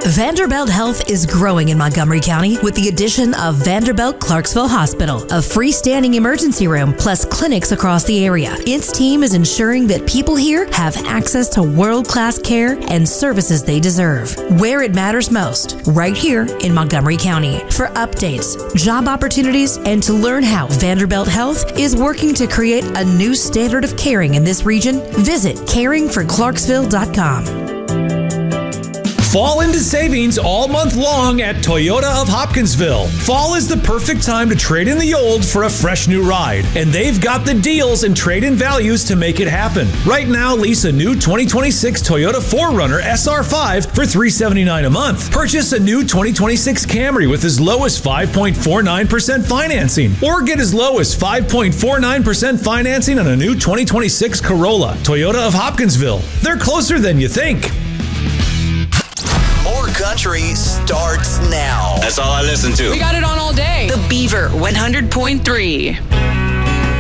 Vanderbilt Health is growing in Montgomery County with the addition of Vanderbilt Clarksville Hospital, a freestanding emergency room, plus clinics across the area. Its team is ensuring that people here have access to world-class care and services they deserve, where it matters most, right here in Montgomery County. For updates, job opportunities, and to learn how Vanderbilt Health is working to create a new standard of caring in this region, visit caringforclarksville.com. Fall into savings all month long at Toyota of Hopkinsville. Fall is the perfect time to trade in the old for a fresh new ride, and they've got the deals and trade-in values to make it happen. Right now, lease a new 2026 Toyota 4Runner SR5 for $379 a month. Purchase a new 2026 Camry with as low as 5.49% financing, or get as low as 5.49% financing on a new 2026 Corolla. Toyota of Hopkinsville. They're closer than you think. More country starts now. That's all I listen to. We got it on all day. The Beaver 100.3.